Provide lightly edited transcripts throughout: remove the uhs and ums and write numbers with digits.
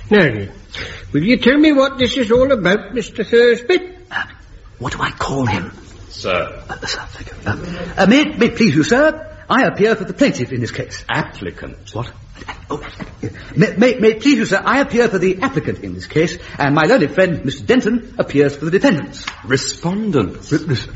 Now then, will you tell me what this is all about, Mr. Thursby? What do I call him? Sir. Sir, thank you. May it please you, sir, I appear for the plaintiff in this case. Applicant. What? Oh, may it please you, sir, I appear for the applicant in this case, and my learned friend, Mr. Denton, appears for the defendants. Respondents.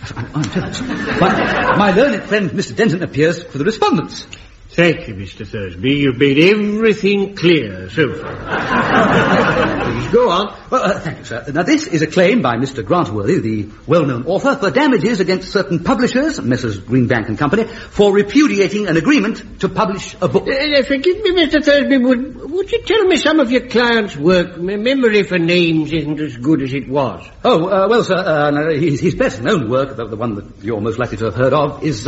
My learned friend, Mr. Denton, appears for the respondents. Thank you, Mr. Thursby. You've made everything clear so far. Please go on. Well, thank you, sir. Now, this is a claim by Mr. Grantworthy, the well-known author, for damages against certain publishers, Messrs. Greenbank and Company, for repudiating an agreement to publish a book. Forgive me, Mr. Thursby, would you tell me some of your client's work? My memory for names isn't as good as it was. Oh, well, sir, his best known work, the one that you're most likely to have heard of, is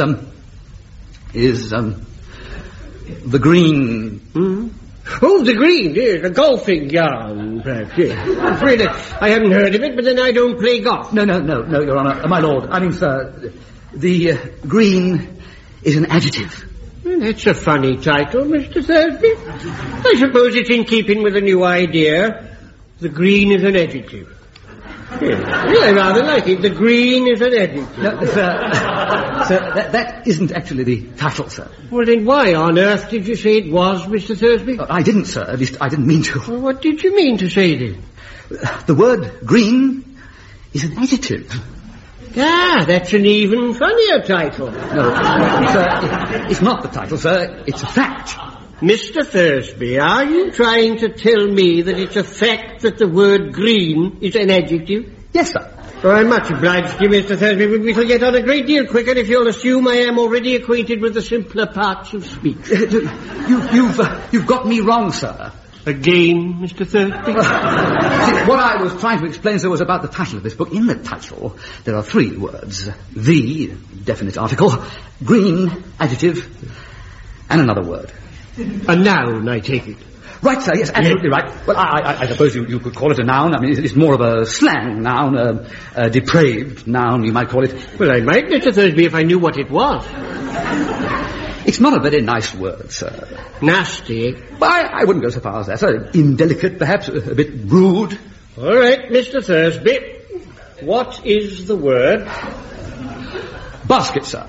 The Green. Mm-hmm. Oh, The Green, yes, a golfing yarn, perhaps, yes. I'm afraid I haven't heard of it, but then I don't play golf. No, Your Honour, my lord. I mean, sir, the Green is an adjective. Well, that's a funny title, Mr. Thursby. I suppose it's in keeping with a new idea. The Green is an adjective. Yes, I rather like it. The Green is an adjective. No, sir, that isn't actually the title, sir. Well, then why on earth did you say it was, Mr. Thursby? I didn't, sir. At least I didn't mean to. Well, what did you mean to say then? The word green is an adjective. Ah, that's an even funnier title. No, sir, it's not the title, sir. It's a fact. Mr. Thursby, are you trying to tell me that it's a fact that the word green is an adjective? Yes, sir. Oh, I'm much obliged to you, Mr. Thursby, but we shall get on a great deal quicker if you'll assume I am already acquainted with the simpler parts of speech. You've got me wrong, sir. Again, Mr. Thursby? See, what I was trying to explain, sir, was about the title of this book. In the title, there are 3 words. The, definite article, green, adjective, and another word. A noun, I take it. Right, sir, yes, absolutely right. Well, I suppose you could call it a noun. I mean, it's more of a slang noun, a depraved noun, you might call it. Well, I might, Mr. Thursby, if I knew what it was. It's not a very nice word, sir. Nasty. But I wouldn't go so far as that, sir. Indelicate, perhaps, a bit rude. All right, Mr. Thursby. What is the word? Basket, sir.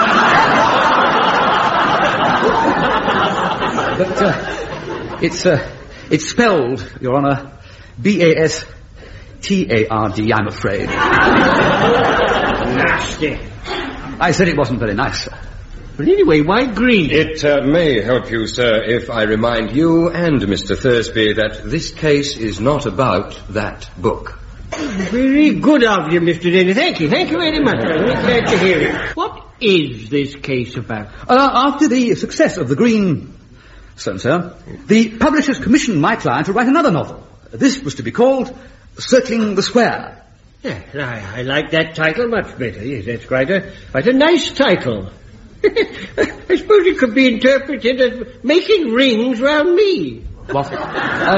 But it's spelled, Your Honour, B-A-S-T-A-R-D, I'm afraid. Nasty. I said it wasn't very nice, sir. But anyway, why green? It may help you, sir, if I remind you and Mr. Thursby that this case is not about that book. Very good of you, Mr. Denny. Thank you very much. I'm very glad to hear it. What is this case about? After the success of The Green, sir, the publishers commissioned my client to write another novel. This was to be called Circling the Square. Yeah, I like that title much better. Yes, that's quite a nice title. I suppose it could be interpreted as making rings round me. What? Well,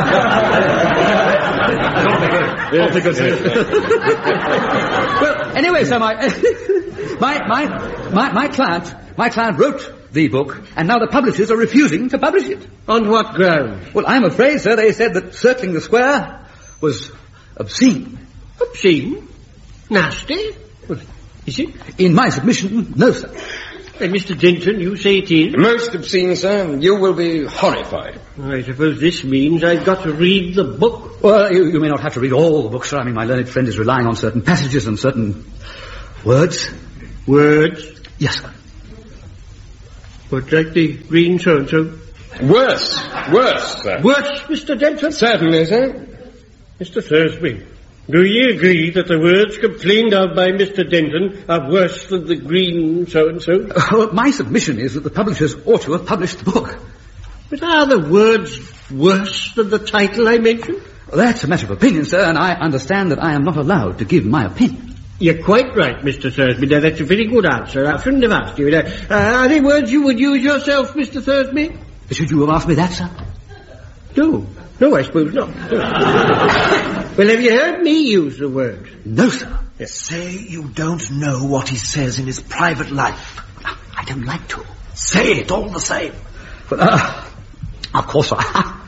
anyway, sir, my client wrote the book, and now the publishers are refusing to publish it. On what grounds? Well, I'm afraid, sir, they said that Circling the Square was obscene. Obscene? Nasty? Well, is it? In my submission, no, sir. And Mr. Denton, you say it is? Most obscene, sir. You will be horrified. I suppose this means I've got to read the book. Well, you may not have to read all the books, sir. I mean, my learned friend is relying on certain passages and certain words. Words? Yes, sir. What, like the green so-and-so? Worse, sir. Worse, Mr. Denton? Certainly, sir. Mr. Thursby, do you agree that the words complained of by Mr. Denton are worse than the green so-and-so? Well, my submission is that the publishers ought to have published the book. But are the words worse than the title I mentioned? Well, that's a matter of opinion, sir, and I understand that I am not allowed to give my opinion. You're quite right, Mr. Thursby. Now, that's a very good answer. I shouldn't have asked you. Are they words you would use yourself, Mr. Thursby? Should you have asked me that, sir? No, I suppose not. Well, have you heard me use the word? No, sir. Yes. Say you don't know what he says in his private life. I don't like to. Say it all the same. But, of course,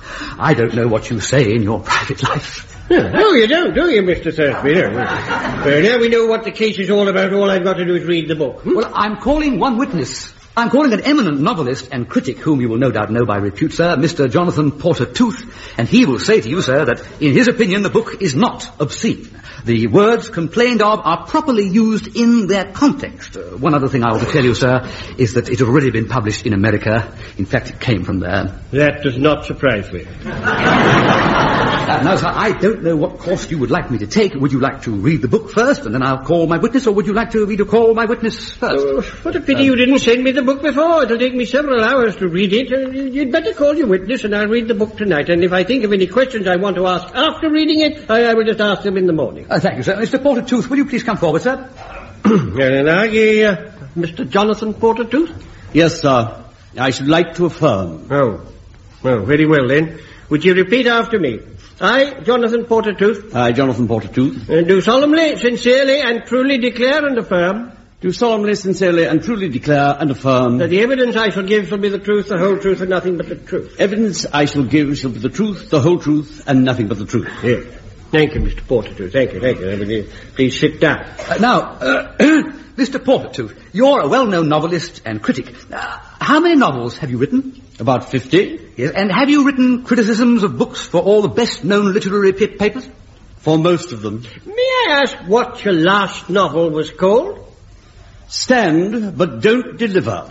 I don't know what you say in your private life. No, you don't, do you, Mr. Thursby? No. Well, now we know what the case is all about. All I've got to do is read the book. Well, I'm calling one witness. I'm calling an eminent novelist and critic whom you will no doubt know by repute, sir, Mr. Jonathan Porter Tooth, and he will say to you, sir, that in his opinion the book is not obscene. The words complained of are properly used in their context. One other thing I ought to tell you, sir, is that it has already been published in America. In fact, it came from there. That does not surprise me. Now, sir, I don't know what course you would like me to take. Would you like to read the book first, and then I'll call my witness, or would you like me to call my witness first? What a pity you didn't send me the book before. It'll take me several hours to read it. You'd better call your witness, and I'll read the book tonight. And if I think of any questions I want to ask after reading it, I will just ask them in the morning. Thank you, sir. Mr. Porter Tooth, will you please come forward, sir? And are you, Mr. Jonathan Porter Tooth? Yes, sir. I should like to affirm. Oh, very well then. Would you repeat after me? I, Jonathan Porter Tooth. I, Jonathan Porter Tooth. Do solemnly, sincerely, and truly declare and affirm. Do solemnly, sincerely, and truly declare and affirm. That the evidence I shall give shall be the truth, the whole truth, and nothing but the truth. Evidence I shall give shall be the truth, the whole truth, and nothing but the truth. Yes. Thank you, Mr. Porter Tooth. Thank you. Please sit down. Now, Mr. Porter Tooth, you're a well-known novelist and critic. How many novels have you written? About 50. Yes, and have you written criticisms of books for all the best-known literary papers? For most of them. May I ask what your last novel was called? Stand, but don't deliver.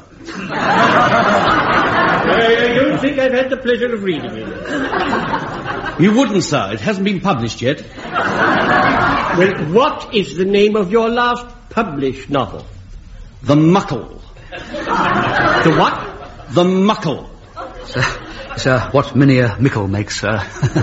I don't think I've had the pleasure of reading it. You wouldn't, sir. It hasn't been published yet. Well, what is the name of your last published novel? The Muckle. The what? The Muckle. Sir, what many a mickle makes, sir.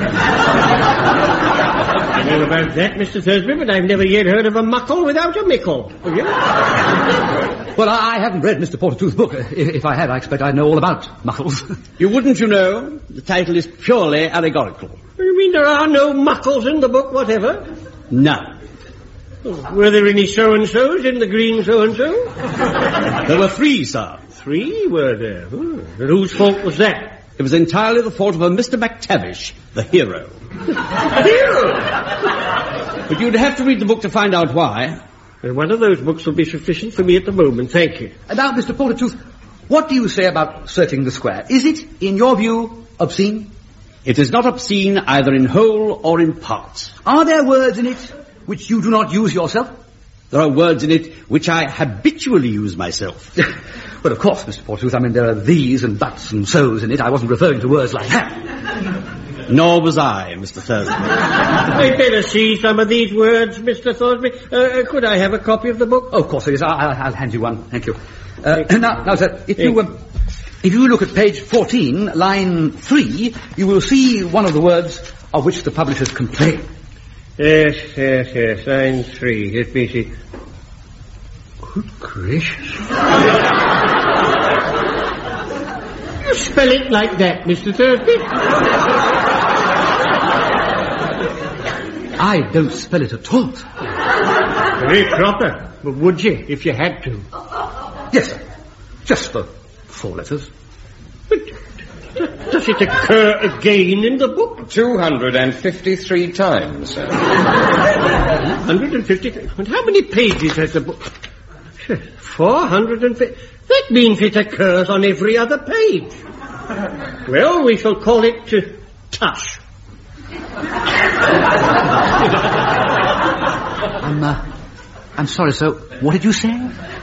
I know about that, Mr. Thursby, but I've never yet heard of a muckle without a mickle. Have you? Well, I haven't read Mr. Porter Tooth's book. If I had, I expect I'd know all about muckles. You wouldn't, you know. The title is purely allegorical. You mean there are no muckles in the book whatever? None. Were there any so-and-sos in the green so-and-so? There were 3, sir. 3 were there? And whose fault was that? It was entirely the fault of a Mr. McTavish, the hero. Hero? But you'd have to read the book to find out why. Well, one of those books will be sufficient for me at the moment, thank you. Now, Mr. Porter Tooth, what do you say about Searching the Square? Is it, in your view, obscene? It is not obscene either in whole or in parts. Are there words in it which you do not use yourself? There are words in it which I habitually use myself. Well, of course, Mr. Porter Tooth, I mean, there are these and buts and so's in it. I wasn't referring to words like that. Nor was I, Mr. Thursby. I'd better see some of these words, Mr. Thorsby. Could I have a copy of the book? Oh, of course, yes. I'll hand you one. Thank you. Now, sir, if you look at page 14, line 3, you will see one of the words of which the publishers complain. Yes, line 3. Let me see. Good gracious. You spell it like that, Mr. Thursby? I don't spell it at all, sir. Very proper. But would you, if you had to? Yes, sir. Just the 4 letters. But does it occur again in the book? 253 times, sir. 150. And how many pages has the book? 450. That means it occurs on every other page. Well, we shall call it Tush. I'm sorry, sir. What did you say?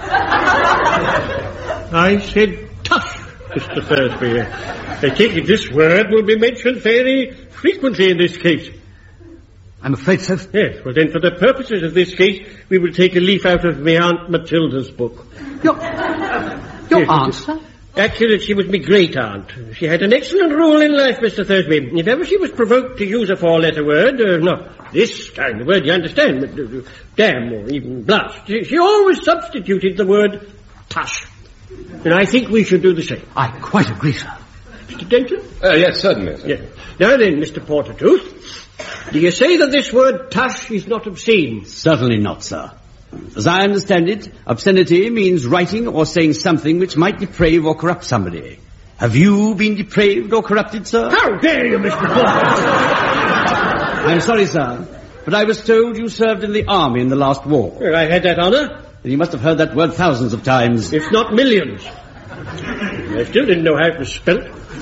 I said Tush, Mr. Thursby. I take it this word will be mentioned very frequently in this case. I'm afraid so. Yes, well then for the purposes of this case, we will take a leaf out of my Aunt Matilda's book. Your aunt, sir? Actually, she was my great-aunt. She had an excellent rule in life, Mr. Thursby. If ever she was provoked to use a 4-letter word, not this kind of word, you understand, but damn or even blast, she always substituted the word tush. And I think we should do the same. I quite agree, sir. Mr. Denton? Yes, certainly, sir. Yeah. Now then, Mr. Porter Tooth, do you say that this word tush is not obscene? Certainly not, sir. As I understand it, obscenity means writing or saying something which might deprave or corrupt somebody. Have you been depraved or corrupted, sir? How dare you, Mr. Porter? I'm sorry, sir, but I was told you served in the army in the last war. Well, I had that honour. And you must have heard that word thousands of times. If not millions. I still didn't know how it was spelt.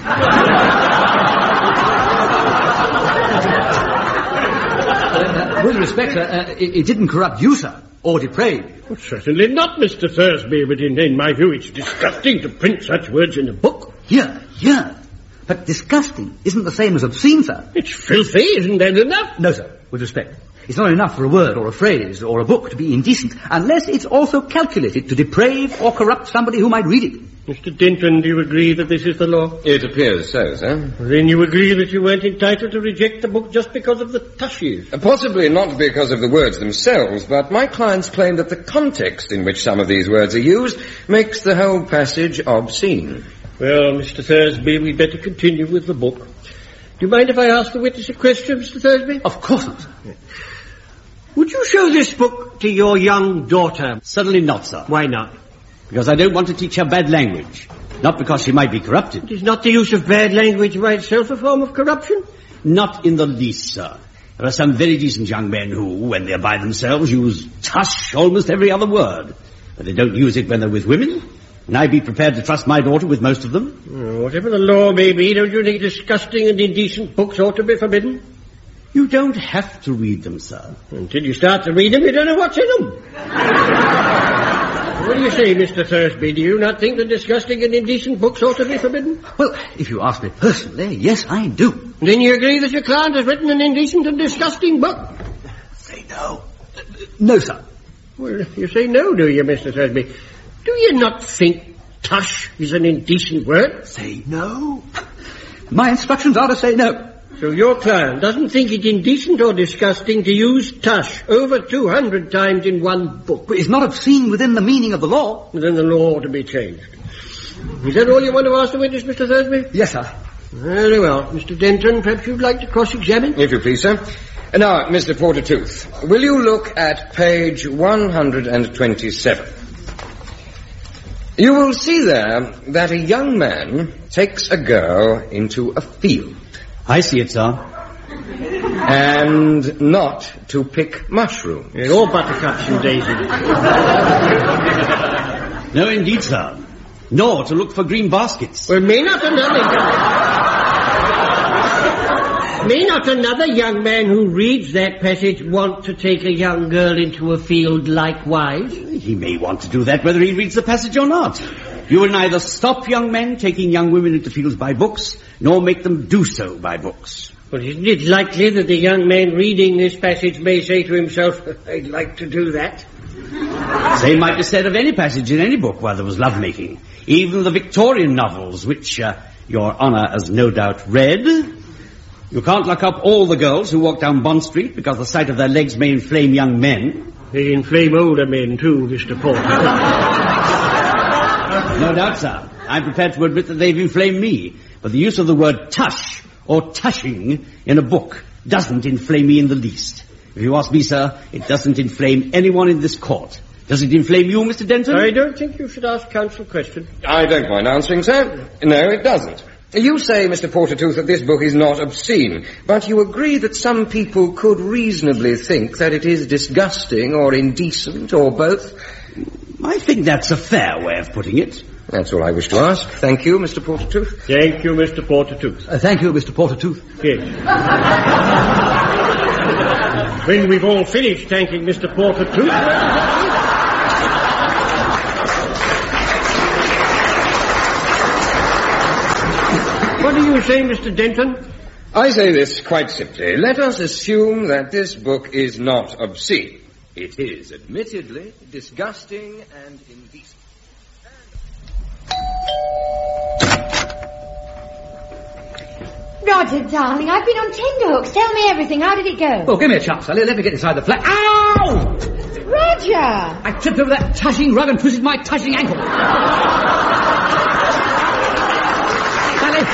With respect, sir, it didn't corrupt you, sir, or deprave. Well, certainly not, Mr. Thursby, but in my view it's disgusting to print such words in a book. Yeah. But disgusting isn't the same as obscene, sir. It's filthy, isn't that enough? No, sir, with respect. It's not enough for a word or a phrase or a book to be indecent unless it's also calculated to deprave or corrupt somebody who might read it. Mr. Denton, do you agree that this is the law? It appears so, sir. Then you agree that you weren't entitled to reject the book just because of the tushes? Possibly not because of the words themselves, but my clients claim that the context in which some of these words are used makes the whole passage obscene. Well, Mr. Thursby, we'd better continue with the book. Do you mind if I ask the witness a question, Mr. Thursby? Of course not, sir. Would you show this book to your young daughter? Certainly not, sir. Why not? Because I don't want to teach her bad language. Not because she might be corrupted. Is not the use of bad language by itself a form of corruption? Not in the least, sir. There are some very decent young men who, when they're by themselves, use tush almost every other word. But they don't use it when they're with women. And I'd be prepared to trust my daughter with most of them. Whatever the law may be, don't you think disgusting and indecent books ought to be forbidden? You don't have to read them, sir. Until you start to read them, you don't know what's in them. What do you say, Mr. Thursby? Do you not think that disgusting and indecent books ought to be forbidden? Well, if you ask me personally, yes, I do. Then you agree that your client has written an indecent and disgusting book? Say no. No, sir. Well, you say no, do you, Mr. Thursby? Do you not think tush is an indecent word? Say no. My instructions are to say no. So your client doesn't think it indecent or disgusting to use tush over 200 times in one book? But it's not obscene within the meaning of the law. Then the law ought to be changed. Is that all you want to ask the witness, Mr. Thursby? Yes, sir. Very well. Mr. Denton, perhaps you'd like to cross-examine? If you please, sir. Now, Mr. Portertooth, will you look at page 127? You will see there that a young man takes a girl into a field. I see it, sir. And not to pick mushrooms. Yeah, or buttercups and daisies. No, indeed, sir. Nor to look for green baskets. Well, may not another young man who reads that passage want to take a young girl into a field likewise? He may want to do that whether he reads the passage or not. You will neither stop young men taking young women into fields by books, nor make them do so by books. Well, isn't it likely that the young man reading this passage may say to himself, I'd like to do that? Same might be said of any passage in any book while there was lovemaking. Even the Victorian novels, which Your Honour has no doubt read. You can't lock up all the girls who walk down Bond Street because the sight of their legs may inflame young men. They inflame older men too, Mr. Porter. No doubt, sir. I'm prepared to admit that they've inflamed me. But the use of the word tush or tushing in a book doesn't inflame me in the least. If you ask me, sir, it doesn't inflame anyone in this court. Does it inflame you, Mr. Denton? I don't think you should ask counsel a question. I don't mind answering, sir. No, it doesn't. You say, Mr. Portertooth, that this book is not obscene, but you agree that some people could reasonably think that it is disgusting or indecent or both? I think that's a fair way of putting it. That's all I wish to ask. Thank you, Mr. Portertooth. Thank you, Mr. Portertooth. Thank you, Mr. Portertooth. Yes. When we've all finished thanking Mr. Portertooth... What do you say, Mr. Denton? I say this quite simply. Let us assume that this book is not obscene. It is, admittedly, disgusting and indecent. Roger, darling, I've been on tenterhooks. Tell me everything. How did it go? Well, give me a chance, Sally. Let me get inside the flat. Ow! Roger! I tripped over that tushing rug and twisted my tushing ankle. Sally!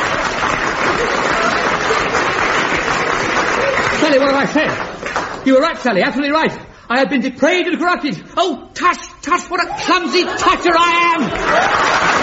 Sally, what have I said? You were right, Sally, absolutely right. I have been depraved and corrupted. Oh, tush, what a clumsy tusher I am!